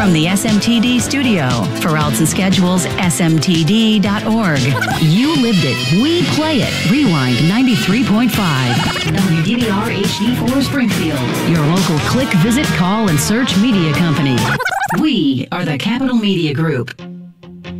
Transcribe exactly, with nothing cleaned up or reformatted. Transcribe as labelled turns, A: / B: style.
A: From the S M T D studio, for Alts and Schedules, S M T D dot org. You lived it. We play it. Rewind ninety-three point five. W D V R H D four Springfield. Your local click, visit, call, and search media company. We are the Capital Media Group.